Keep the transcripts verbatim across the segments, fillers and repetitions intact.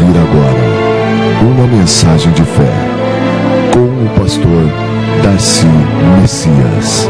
ouvir agora uma mensagem de fé com o pastor Darcy Messias.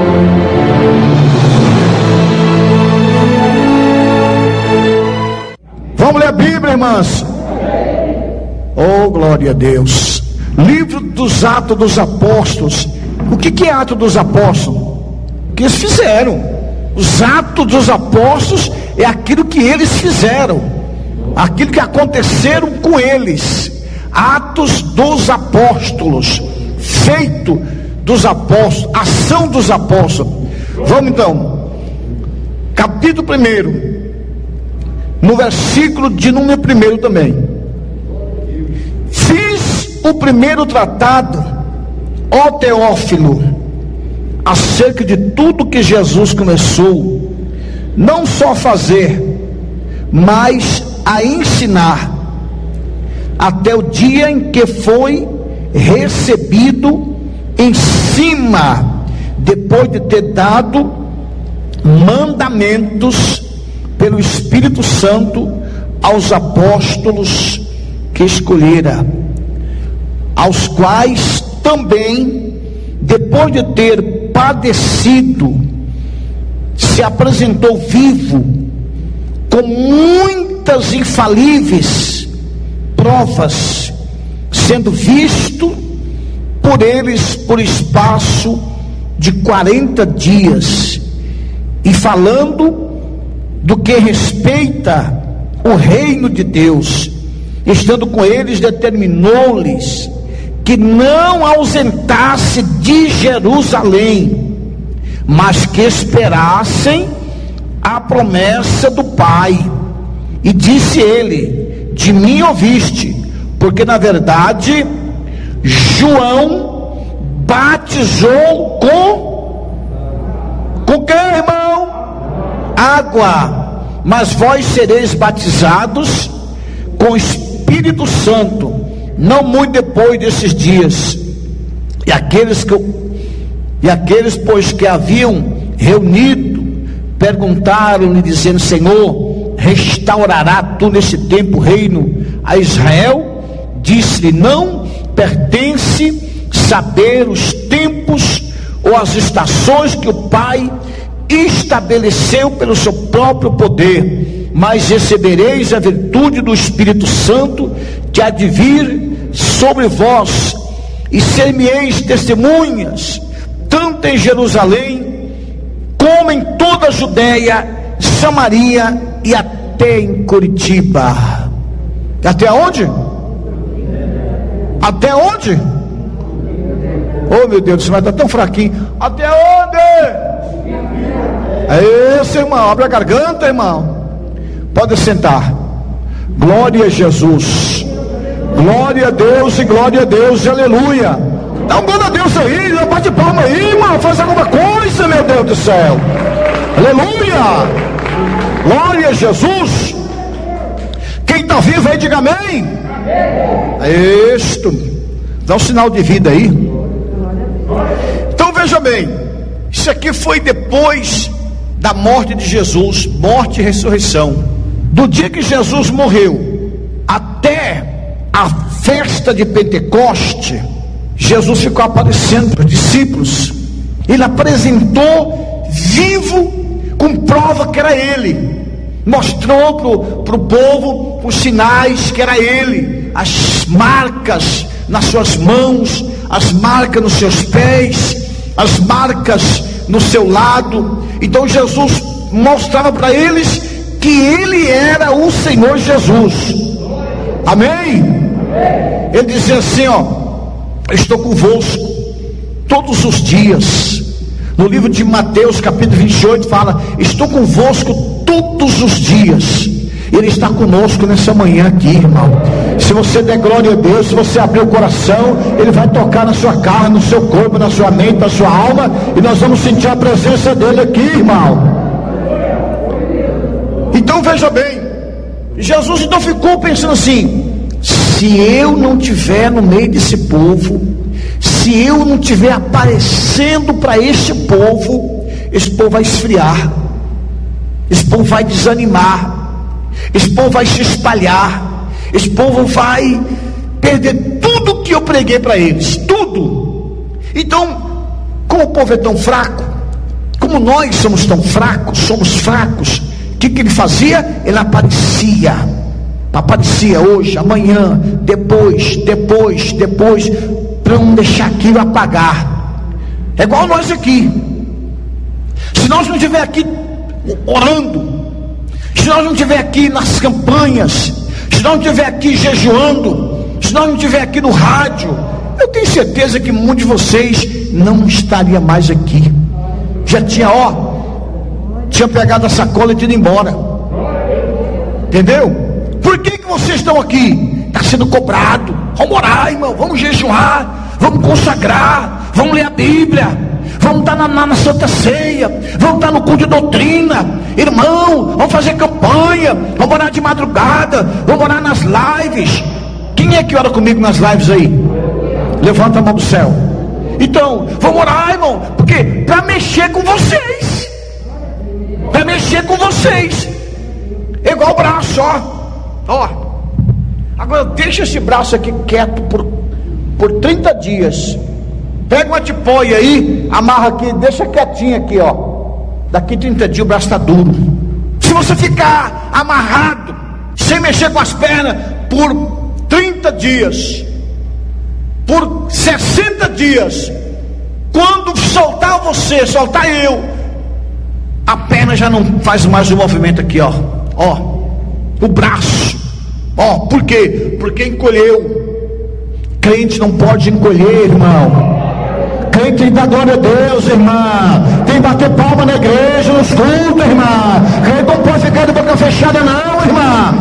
Vamos ler a Bíblia, irmãs? Oh, glória a Deus. Livro dos Atos dos Apóstolos. O que que é Atos dos Apóstolos? O que eles fizeram. Os Atos dos Apóstolos é aquilo que eles fizeram, aquilo que aconteceram com eles. Atos dos Apóstolos, feito dos apóstolos, ação dos apóstolos. Vamos então, capítulo primeiro, no versículo de número primeiro também. Fiz o primeiro tratado, ó Teófilo, acerca de tudo que Jesus começou, não só a fazer, mas a ensinar, até o dia em que foi recebido em cima, depois de ter dado mandamentos pelo Espírito Santo aos apóstolos que escolhera, aos quais também, depois de ter padecido, se apresentou vivo, com muitas infalíveis provas, sendo visto por eles por espaço de quarenta dias, e falando do que respeita o reino de Deus, estando com eles, determinou-lhes que não ausentasse de Jerusalém, mas que esperassem a promessa do Pai. E disse ele: de mim ouviste, porque na verdade João batizou com com que, irmão? Água, mas vós sereis batizados com o Espírito Santo, não muito depois desses dias. E aqueles que e aqueles pois que haviam reunido perguntaram-lhe, dizendo: Senhor, restaurará tu nesse tempo o reino a Israel? Disse-lhe: não pertence saber os tempos ou as estações que o Pai estabeleceu pelo seu próprio poder, mas recebereis a virtude do Espírito Santo que há de vir sobre vós, e ser-me-eis testemunhas, tanto em Jerusalém, como em toda a Judéia, Samaria e até em Curitiba. Até onde? Até onde? Oh, meu Deus, você vai estar tão fraquinho. Até onde? É isso, irmão. Abre a garganta, irmão. Pode sentar. Glória a Jesus. Glória a Deus e glória a Deus. Aleluia. Dá um glória a Deus aí. Bate palma aí, irmão. Faz alguma coisa, meu Deus do céu. Aleluia. Glória a Jesus. Quem está vivo aí, diga amém. É isto. Dá um sinal de vida aí. Então veja bem, isso aqui foi depois da morte de Jesus, morte e ressurreição. Do dia que Jesus morreu até a festa de Pentecoste, Jesus ficou aparecendo para os discípulos. Ele apresentou vivo, com prova que era ele. Mostrou para o povo os sinais que era ele, as marcas nas suas mãos, as marcas nos seus pés, as marcas no seu lado. Então Jesus mostrava para eles que ele era o Senhor Jesus. Amém? Ele dizia assim, ó: estou convosco todos os dias. No livro de Mateus capítulo vinte e oito fala: estou convosco todos os dias. Ele está conosco nessa manhã aqui, irmão. Se você der glória a Deus, se você abrir o coração, Ele vai tocar na sua carne, no seu corpo, na sua mente, na sua alma, e nós vamos sentir a presença dEle aqui, irmão. Então veja bem, Jesus então ficou pensando assim: se eu não estiver no meio desse povo, se eu não estiver aparecendo para este povo, esse povo vai esfriar, esse povo vai desanimar, esse povo vai se espalhar, esse povo vai perder tudo que eu preguei para eles, tudo. Então, como o povo é tão fraco, como nós somos tão fracos, somos fracos, o que, que ele fazia? Ele aparecia, aparecia hoje, amanhã, depois, depois, depois, para não deixar aquilo apagar. É igual nós aqui. Se nós não estiver aqui orando, se nós não estiver aqui nas campanhas, se nós não estiver aqui jejuando, se nós não estiver aqui no rádio, eu tenho certeza que muitos de vocês não estaria mais aqui. Já tinha, ó, tinha pegado a sacola e ido embora. Entendeu? Por que que vocês estão aqui? Está sendo cobrado. Vamos orar, irmão, vamos jejuar, vamos consagrar, vamos ler a Bíblia, vamos estar na, na, na Santa Ceia, vamos estar no culto de doutrina, irmão, vamos fazer campanha, vamos orar de madrugada, vamos orar nas lives. Quem é que ora comigo nas lives aí? Levanta a mão do céu. Então, vamos orar, irmão, porque para mexer com vocês, para mexer com vocês, é igual o braço, ó, ó. Agora deixa esse braço aqui quieto por, por trinta dias. Pega uma tipóia aí, amarra aqui, deixa quietinho aqui, ó. Daqui trinta dias o braço está duro. Se você ficar amarrado, sem mexer com as pernas, por trinta dias, por sessenta dias, quando soltar você, soltar eu, a perna já não faz mais o movimento aqui, ó. Ó, o braço. Ó, por quê? Porque encolheu. Crente não pode encolher, irmão. Crente tem que dar glória a Deus, irmã. Tem que bater palma na igreja, nos cultos, irmã. Crente não pode ficar de boca fechada, não, irmã.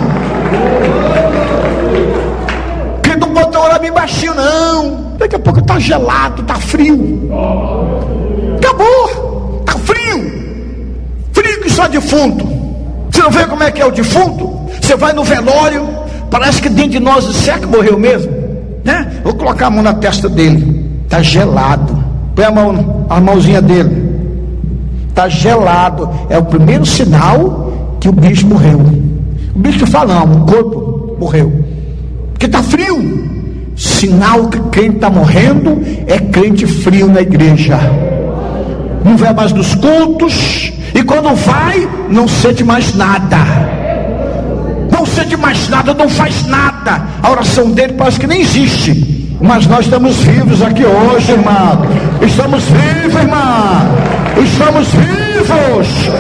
Crente não pode orar bem baixinho, não. Daqui a pouco tá gelado, tá frio. Acabou. Tá frio. Frio que só defunto. Você não vê como é que é o defunto? Você vai no velório, parece que dentro de nós disser que morreu mesmo, né? Vou colocar a mão na testa dele. Está gelado. Põe a mão, a mãozinha dele. Está gelado. É o primeiro sinal que o bicho morreu. O bicho fala, não, o corpo morreu. Porque está frio. Sinal que quem está morrendo é crente frio na igreja. Não vai mais nos cultos. E quando vai, não sente mais nada. Não sente mais nada, não faz nada. A oração dele parece que nem existe. Mas nós estamos vivos aqui hoje, irmão. Estamos vivos, irmão. Estamos vivos.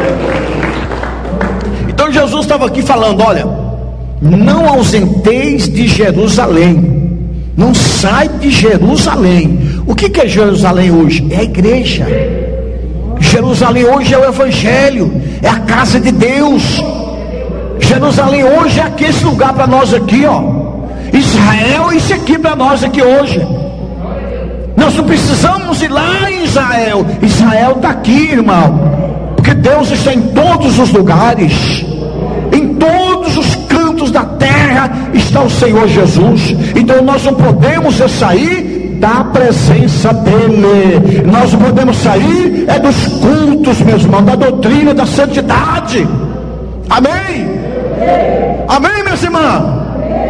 Então Jesus estava aqui falando, olha, não ausenteis de Jerusalém. Não sai de Jerusalém. O que que é Jerusalém hoje? É a igreja. Jerusalém hoje é o Evangelho. É a casa de Deus. Jerusalém hoje é aqui, esse lugar para nós aqui, ó. Israel, isso aqui para nós aqui hoje. Nós não precisamos ir lá em Israel. Israel está aqui, irmão, porque Deus está em todos os lugares. Em todos os cantos da terra está o Senhor Jesus. Então nós não podemos sair da presença dele. Nós não podemos sair é dos cultos, meus irmãos, da doutrina, da santidade. Amém? Amém, meus irmãos?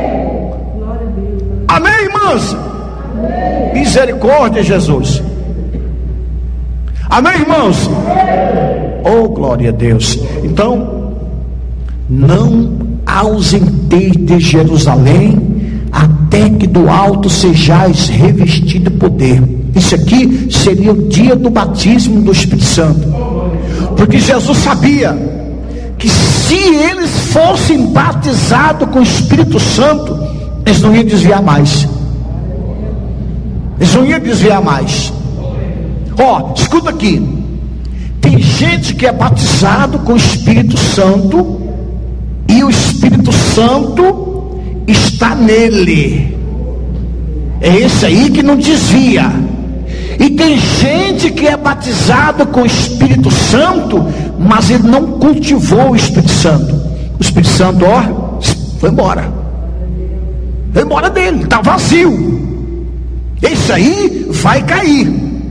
Amém, irmãos? Amém. Misericórdia, Jesus. Amém, irmãos? Oh, glória a Deus. Então, não ausenteis de Jerusalém, até que do alto sejais revestido de poder. Isso aqui seria o dia do batismo do Espírito Santo. Porque Jesus sabia que se eles fossem batizados com o Espírito Santo, eles não iam desviar mais. Eles não iam desviar mais. Ó, oh, escuta aqui. Tem gente que é batizado com o Espírito Santo e o Espírito Santo está nele. É esse aí que não desvia. E tem gente que é batizado com o Espírito Santo, mas ele não cultivou o Espírito Santo. O Espírito Santo, ó, foi embora. Vai embora dele, está vazio. Esse aí vai cair.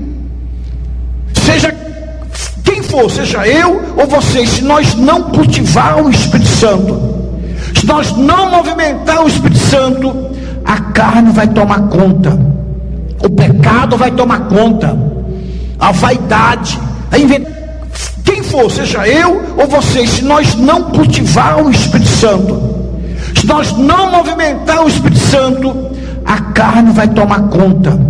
Seja quem for, seja eu ou vocês, se nós não cultivar o Espírito Santo, Se nós não movimentar o Espírito Santo, a carne vai tomar conta, o pecado vai tomar conta, a vaidade, a invent... quem for, seja eu ou vocês, se nós não cultivar o Espírito Santo, se nós não movimentar o Espírito Santo, a carne vai tomar conta,